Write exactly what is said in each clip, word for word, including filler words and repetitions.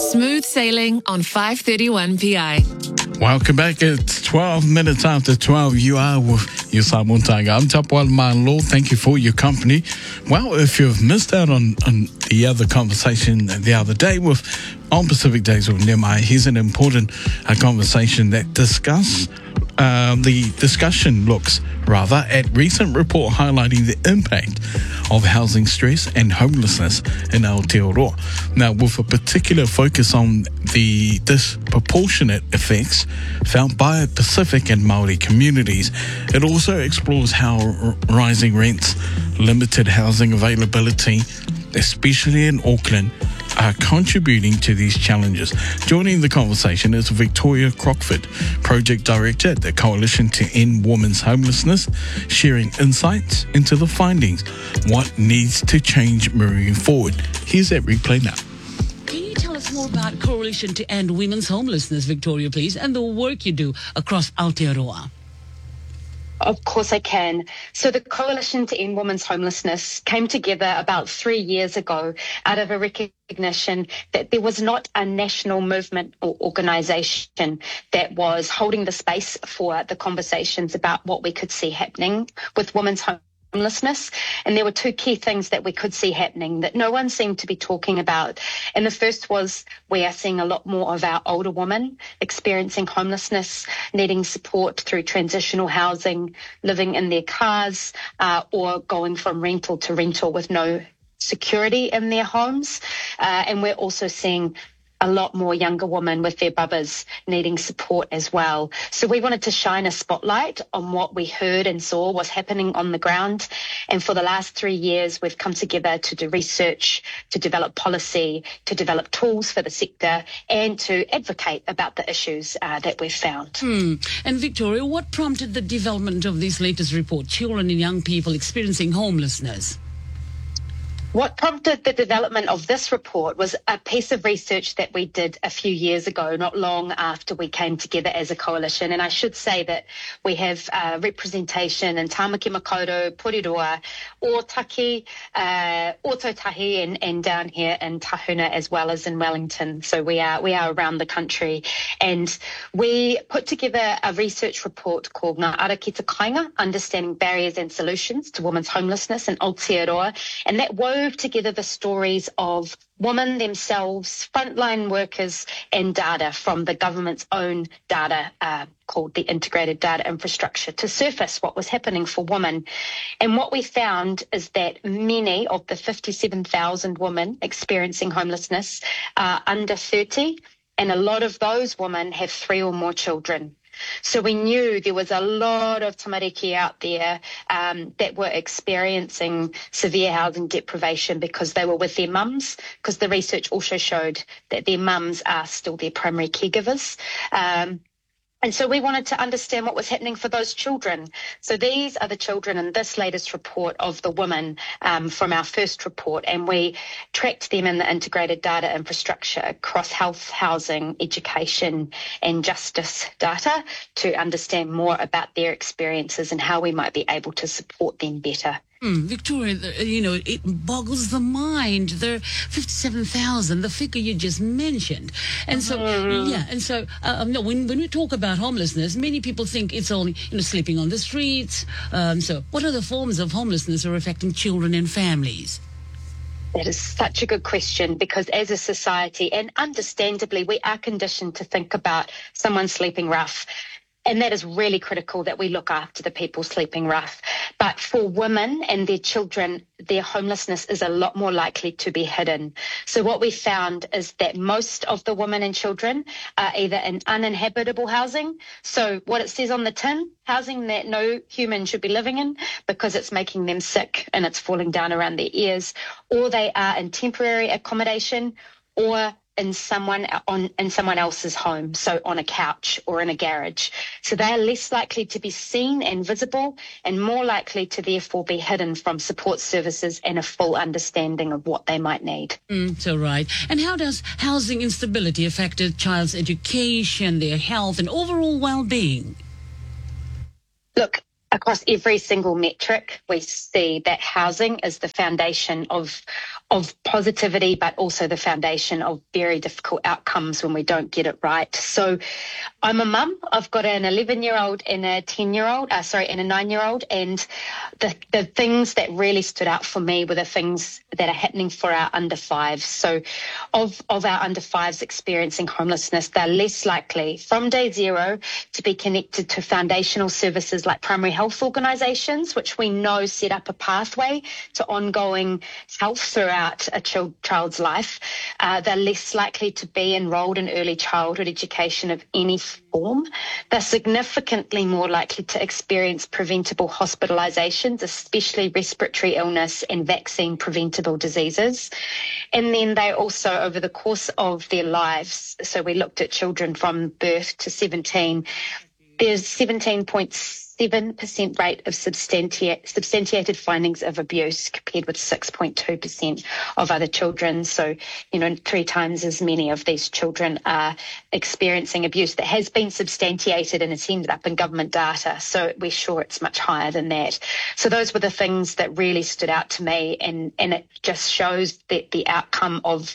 Smooth sailing on five thirty-one P I. Welcome back. It's twelve minutes after twelve. You are with Yusa Muntaga. I'm Tapwal Manlo. Thank you for your company. Well, if you've missed out on, on the other conversation the other day with on Pacific Days with Nehemiah, here's an important uh, conversation that discuss uh, the discussion looks rather at recent report highlighting the impact of housing stress and homelessness in Aotearoa. Now, with a particular focus on the disproportionate effects felt by Pacific and Māori communities, it also explores how r- rising rents, limited housing availability, especially in Auckland, are contributing to these challenges. Joining the conversation is Victoria Crockford, Project Director at the Coalition to End Women's Homelessness, sharing insights into the findings, what needs to change moving forward. Here's that replay now. Can you tell us more about Coalition to End Women's Homelessness, Victoria, please, and the work you do across Aotearoa? Of course I can. So the Coalition to End Women's Homelessness came together about three years ago out of a recognition that there was not a national movement or organisation that was holding the space for the conversations about what we could see happening with women's homelessness. homelessness. And there were two key things that we could see happening that no one seemed to be talking about. And the first was we are seeing a lot more of our older women experiencing homelessness, needing support through transitional housing, living in their cars, uh, or going from rental to rental with no security in their homes. Uh, and we're also seeing a lot more younger women with their bubbas needing support as well. So we wanted to shine a spotlight on what we heard and saw was happening on the ground. And for the last three years, we've come together to do research, to develop policy, to develop tools for the sector, and to advocate about the issues uh, that we've found. Hmm. And Victoria, what prompted the development of this latest report, Children and Young People Experiencing Homelessness? What prompted the development of this report was a piece of research that we did a few years ago, not long after we came together as a coalition. And I should say that we have uh, representation in Tāmaki Makaurau, Porirua, Ōtaki, uh, Ōtautahi, and, and down here in Tahuna as well as in Wellington. So we are we are around the country. And we put together a research report called Ngā Ara Ki Te Kāinga, Understanding Barriers and Solutions to Women's Homelessness in Aotearoa. And that wove together the stories of women themselves, frontline workers, and data from the government's own data uh, called the Integrated Data Infrastructure to surface what was happening for women. And what we found is that many of the fifty-seven thousand women experiencing homelessness are under thirty, and a lot of those women have three or more children. So we knew there was a lot of tamariki out there um, that were experiencing severe housing deprivation because they were with their mums, because the research also showed that their mums are still their primary caregivers. Um, And so we wanted to understand what was happening for those children. So these are the children in this latest report of the women um, from our first report, and we tracked them in the integrated data infrastructure across health, housing, education and justice data to understand more about their experiences and how we might be able to support them better. Hmm, Victoria, you know, it boggles the mind. There are fifty-seven thousand, the figure you just mentioned. And so, mm-hmm. yeah, and so, uh, no, when, when we talk about homelessness, many people think it's only, you know, sleeping on the streets. Um, so what other forms of homelessness are affecting children and families? That is such a good question, because as a society, and understandably, we are conditioned to think about someone sleeping rough. And that is really critical that we look after the people sleeping rough. But for women and their children, their homelessness is a lot more likely to be hidden. So what we found is that most of the women and children are either in uninhabitable housing. So what it says on the tin, housing that no human should be living in because it's making them sick and it's falling down around their ears, or they are in temporary accommodation or in someone on in someone else's home, so on a couch or in a garage. So they are less likely to be seen and visible, and more likely to therefore be hidden from support services and a full understanding of what they might need. Mm, so right. And how does housing instability affect a child's education, their health and overall well-being? Look, across every single metric, we see that housing is the foundation of of positivity, but also the foundation of very difficult outcomes when we don't get it right. So I'm a mum. I've got an eleven-year-old and a ten-year-old, uh, sorry, and a nine-year-old. And the, the things that really stood out for me were the things that are happening for our under fives. So of, of our under fives experiencing homelessness, they're less likely from day zero to be connected to foundational services like primary health organisations, which we know set up a pathway to ongoing health throughout a child's life. Uh, they're less likely to be enrolled in early childhood education of any form. They're significantly more likely to experience preventable hospitalisations, especially respiratory illness and vaccine preventable diseases. And then they also, over the course of their lives, so we looked at children from birth to seventeen, there's seventeen point seven percent rate of substantiated, substantiated findings of abuse compared with six point two percent of other children. So, you know, three times as many of these children are experiencing abuse that has been substantiated and it's ended up in government data. So we're sure it's much higher than that. So those were the things that really stood out to me, and, and it just shows that the outcome of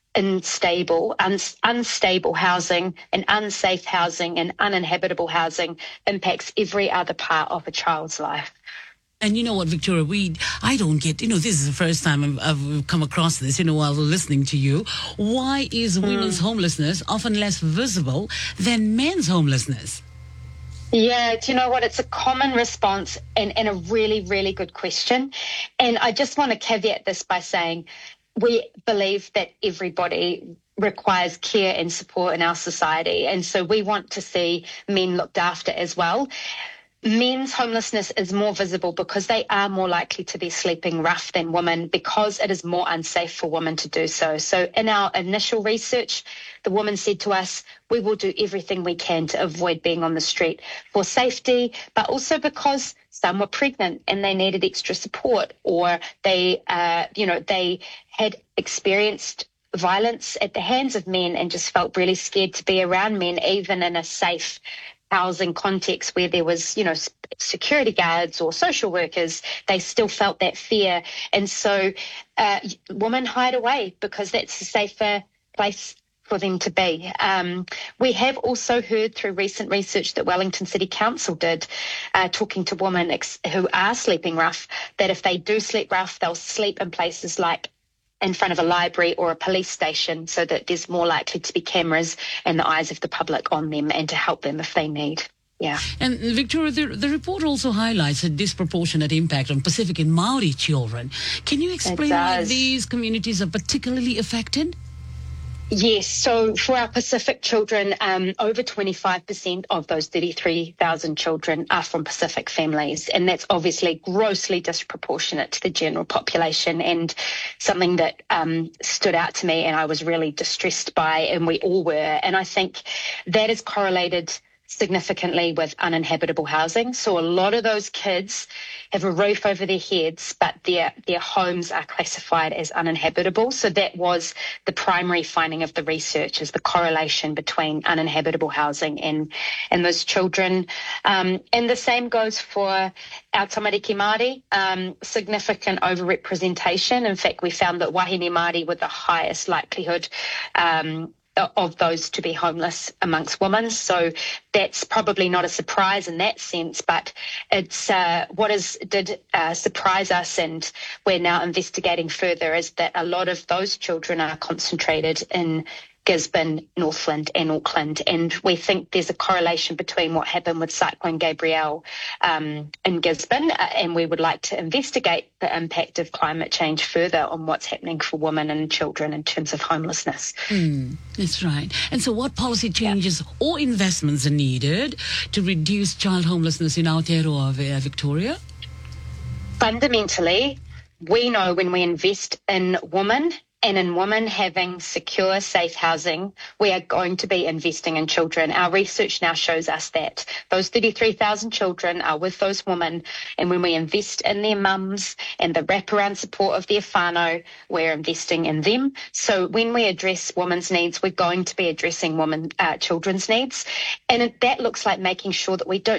unstable, un- unstable housing and unsafe housing and uninhabitable housing impacts every other part of a child's life. And you know what, Victoria, we, I don't get, you know, this is the first time I've, I've come across this, you know, while listening to you. Why is mm. women's homelessness often less visible than men's homelessness? Yeah, do you know what? It's a common response and, and a really, really good question. And I just want to caveat this by saying, we believe that everybody requires care and support in our society. And so we want to see men looked after as well. Men's homelessness is more visible because they are more likely to be sleeping rough than women, because it is more unsafe for women to do so. So in our initial research, the woman said to us, we will do everything we can to avoid being on the street for safety, but also because some were pregnant and they needed extra support, or they, uh, you know, they had experienced violence at the hands of men and just felt really scared to be around men, even in a safe housing context where there was, you know, security guards or social workers. They still felt that fear. And so uh, women hide away because that's a safer place for them to be. Um, we have also heard through recent research that Wellington City Council did, uh, talking to women ex- who are sleeping rough, that if they do sleep rough, they'll sleep in places like in front of a library or a police station, so that there's more likely to be cameras and the eyes of the public on them and to help them if they need. Yeah. And Victoria, the, the report also highlights a disproportionate impact on Pacific and Maori children. Can you explain why these communities are particularly affected? Yes, so for our Pacific children, um, over twenty-five percent of those thirty-three thousand children are from Pacific families, and that's obviously grossly disproportionate to the general population, and something that um, stood out to me and I was really distressed by, and we all were. And I think that is correlated significantly with uninhabitable housing. So a lot of those kids have a roof over their heads, but their their homes are classified as uninhabitable. So that was the primary finding of the research, is the correlation between uninhabitable housing and, and those children. Um, and the same goes for our tamariki Māori, um, significant overrepresentation. In fact, we found that wahine Māori were the highest likelihood um of those to be homeless amongst women. So that's probably not a surprise in that sense, but it's uh, what is did uh, surprise us, and we're now investigating further, is that a lot of those children are concentrated in Gisborne, Northland and Auckland, and we think there's a correlation between what happened with Cyclone Gabrielle um, in Gisborne, uh, and we would like to investigate the impact of climate change further on what's happening for women and children in terms of homelessness. Mm, that's right. And so what policy changes yeah. or investments are needed to reduce child homelessness in Aotearoa, Victoria? Fundamentally, we know when we invest in women and in women having secure, safe housing, we are going to be investing in children. Our research now shows us that those thirty-three thousand children are with those women, and when we invest in their mums and the wraparound support of their whānau, we're investing in them. So when we address women's needs, we're going to be addressing women, uh, children's needs, and it, that looks like making sure that we don't do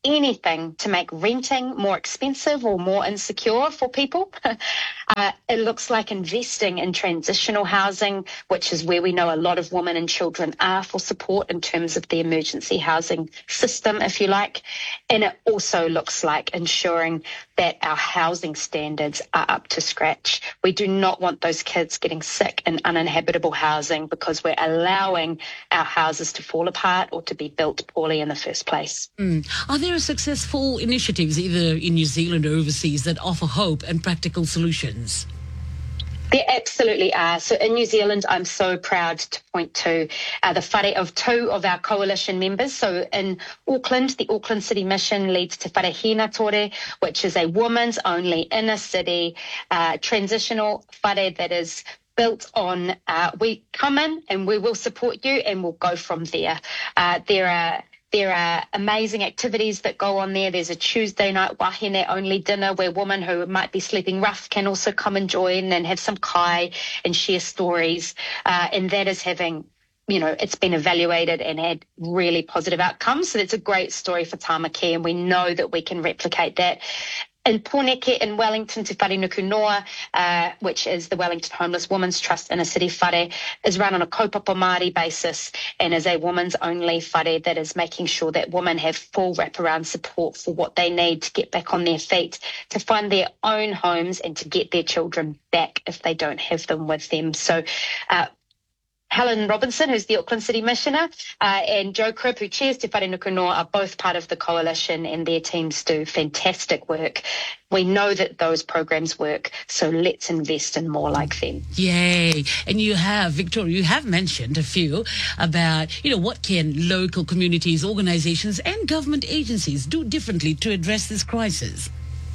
anything to make renting more expensive or more insecure for people. uh, it looks like investing in transitional housing, which is where we know a lot of women and children are for support in terms of the emergency housing system, if you like. And it also looks like ensuring that our housing standards are up to scratch. We do not want those kids getting sick in uninhabitable housing because we're allowing our houses to fall apart or to be built poorly in the first place. Mm. Are there successful initiatives either in New Zealand or overseas that offer hope and practical solutions? There absolutely are. So in New Zealand, I'm so proud to point to uh, the whare of two of our coalition members. So in Auckland, the Auckland City Mission leads to Whare Hinatore, which is a women's only inner city uh, transitional whare that is built on uh, we come in and we will support you and we'll go from there. Uh, there are There are amazing activities that go on there. There's a Tuesday night wahine only dinner where women who might be sleeping rough can also come and join and have some kai and share stories. Uh, and that is having, you know, it's been evaluated and had really positive outcomes. So it's a great story for Tāmaki, and we know that we can replicate that. In Pōneke in Wellington, Te Whare Nuku Noa, uh, which is the Wellington Homeless Women's Trust Inner City whare, is run on a kaupapa Māori basis and is a women's only whare that is making sure that women have full wraparound support for what they need to get back on their feet, to find their own homes and to get their children back if they don't have them with them. So, uh, Helen Robinson, who's the Auckland City Missioner, uh, and Joe Cribb, who chairs Te Whare Nuku Noa, are both part of the coalition, and their teams do fantastic work. We know that those programs work, so let's invest in more like them. Yay. And you have, Victoria, you have mentioned a few about, you know, what can local communities, organisations and government agencies do differently to address this crisis?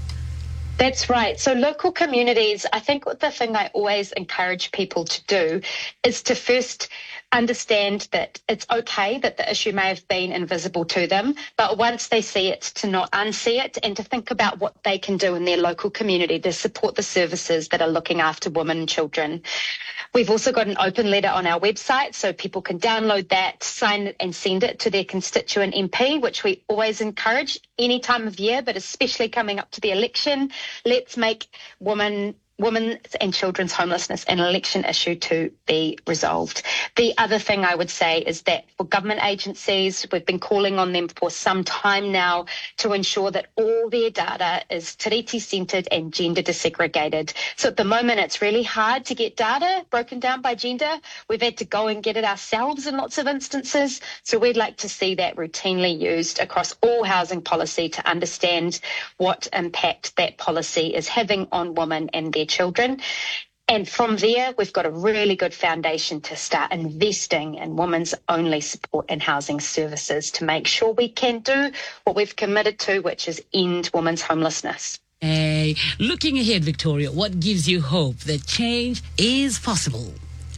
That's right. So local communities, I think the thing I always encourage people to do is to first understand that it's okay that the issue may have been invisible to them, but once they see it, to not unsee it and to think about what they can do in their local community to support the services that are looking after women and children. We've also got an open letter on our website, so people can download that, sign it and send it to their constituent M P, which we always encourage any time of year, but especially coming up to the election. Let's make women women's and children's homelessness an election issue to be resolved. The other thing I would say is that for government agencies, we've been calling on them for some time now to ensure that all their data is tiriti-centred and gender desegregated. So at the moment, it's really hard to get data broken down by gender. We've had to go and get it ourselves in lots of instances. So we'd like to see that routinely used across all housing policy to understand what impact that policy is having on women and their children. And from there, we've got a really good foundation to start investing in women's only support and housing services to make sure we can do what we've committed to, which is end women's homelessness. Hey, looking ahead, Victoria, what gives you hope that change is possible?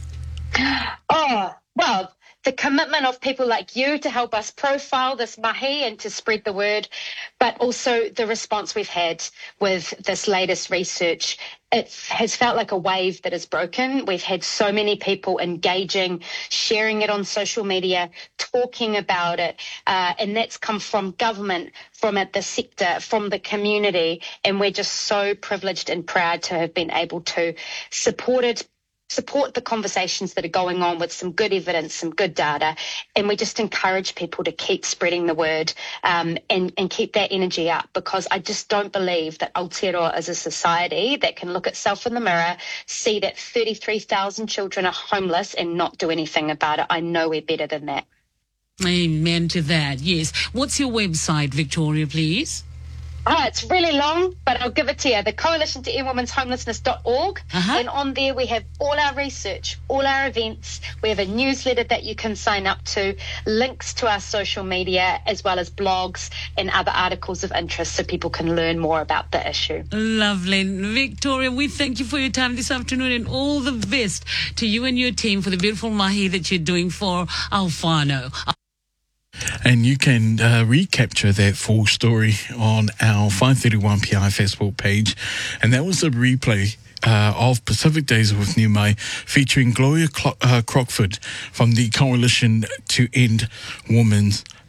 Oh, well, the commitment of people like you to help us profile this mahi and to spread the word, but also the response we've had with this latest research. It has felt like a wave that is broken. We've had so many people engaging, sharing it on social media, talking about it, uh, and that's come from government, from the sector, from the community, and we're just so privileged and proud to have been able to support it, support the conversations that are going on with some good evidence, some good data, and we just encourage people to keep spreading the word um, and, and keep that energy up, because I just don't believe that Aotearoa is a society that can look itself in the mirror, see that thirty-three thousand children are homeless and not do anything about it. I know we're better than that. Amen to that, yes. What's your website, Victoria, please? Oh, it's really long, but I'll give it to you. The Coalition to End Women's Homelessness dot org. Uh-huh. And on there we have all our research, all our events. We have a newsletter that you can sign up to, links to our social media, as well as blogs and other articles of interest so people can learn more about the issue. Lovely. Victoria, we thank you for your time this afternoon, and all the best to you and your team for the beautiful mahi that you're doing for our whānau. And you can uh, recapture that full story on our five thirty-one P I Facebook page. And that was a replay uh, of Pacific Days with Niumai, featuring Gloria Clo- uh, Crockford from the Coalition to End Women's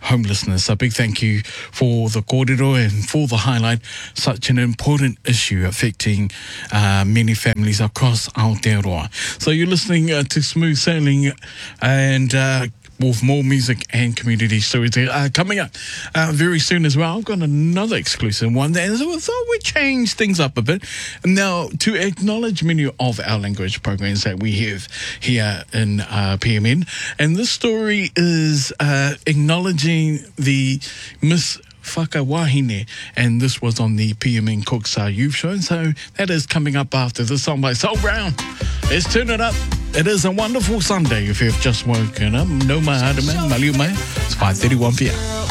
homelessness. A big thank you for the kōrero and for the highlight, such an important issue affecting uh, many families across Aotearoa. So you're listening uh, to Smooth Sailing and uh, with more music and community stories uh, coming up uh, very soon as well. I've got another exclusive one there, so I thought we'd change things up a bit. Now, to acknowledge many of our language programs that we have here in uh, P M N, and this story is uh, acknowledging the Miss Whakawahine, and this was on the P M N Cooks uh, Youth Show, so that is coming up after the song by Sol Brown. Let's turn it up. It is a wonderful Sunday if you've just woken up. No mai hara mai, maliu mai. It's five thirty-one p m.